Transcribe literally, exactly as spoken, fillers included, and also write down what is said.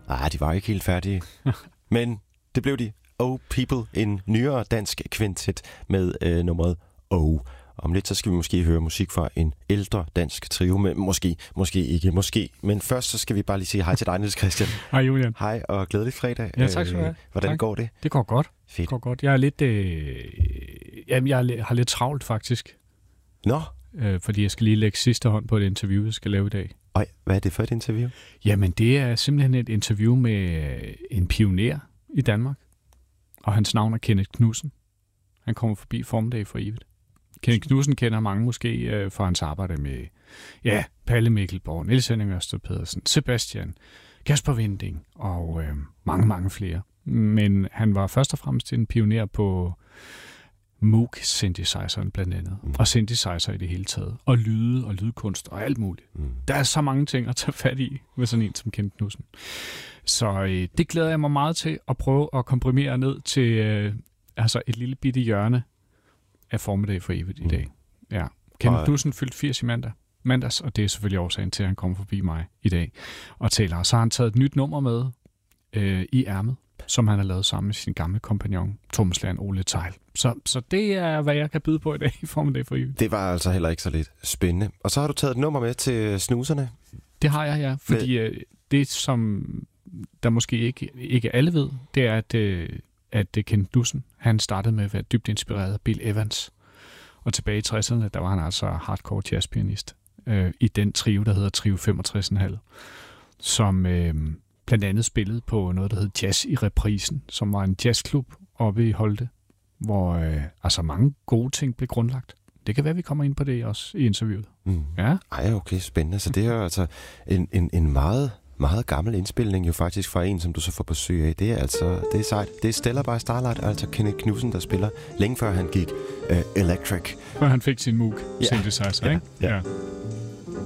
Nej, de var ikke helt færdige. Men det blev de. Oh People, en nyere dansk kvintet med øh, nummeret Oh. Om lidt så skal vi måske høre musik fra en ældre dansk trio, men måske, måske ikke, måske. Men først så skal vi bare lige sige hej til dig, Niels Christian. Hej Julian. Hej og glædelig fredag. Ja, tak skal du have. Hvordan tak. går det? Det går godt. Fedt. Det går godt. Jeg er lidt, øh, jamen, jeg har lidt travlt faktisk. Nå? Øh, fordi jeg skal lige lægge sidste hånd på et interview, jeg skal lave i dag. Øj, hvad er det for et interview? Jamen, det er simpelthen et interview med en pioner i Danmark. Og hans navn er Kenneth Knudsen. Han kommer forbi Formiddag for evigt. Kenneth Knudsen kender mange måske øh, for hans arbejde med ja, Palle Mikkelborg, Niels Henning Ørsted Pedersen, Sebastian, Kasper Winding og øh, mange, mange flere. Men han var først og fremmest en pioner på Moog-synthesizeren blandt andet, mm. og synthesizer i det hele taget, og lyde og lydkunst og alt muligt. Mm. Der er så mange ting at tage fat i med sådan en som Kenneth Knudsen. Så øh, det glæder jeg mig meget til at prøve at komprimere ned til øh, altså et lille bitte hjørne af Formiddag for evigt mm. i dag. Ja. Kenneth Knudsen fyldte firs i mandag. mandags, og det er selvfølgelig årsagen til, at han kommer forbi mig i dag og taler. Så har han taget et nyt nummer med øh, i ærmet, som han har lavet sammen med sin gamle kompagnon, trommeslageren Ole Theil. Så, så det er, hvad jeg kan byde på i dag i Formiddag for evigt. Det var altså heller ikke så lidt spændende. Og så har du taget et nummer med til snuserne. Det har jeg, ja. Fordi øh, det, som der måske ikke, ikke alle ved, det er, at, øh, at Kenneth Knudsen, han startede med at være dybt inspireret af Bill Evans. Og tilbage i tresserne, der var han altså hardcore jazzpianist øh, i den trio, der hedder Trio femogtres komma fem, som øh, blandt andet spillede på noget, der hed Jazz i Reprisen, som var en jazzklub oppe i Holte, hvor øh, altså mange gode ting blev grundlagt. Det kan være, vi kommer ind på det også i interviewet. Mm. Ja. Ej, okay, spændende. Så det er jo altså en, en, en meget, meget gammel indspilning jo faktisk fra en, som du så får besøg af. Det er altså, det er sejt. Det er Stellar by Starlight, altså Kenneth Knudsen, der spiller længe før han gik uh, electric. Før han fik sin Moog synthesizer, ja, ikke? Ja. ja.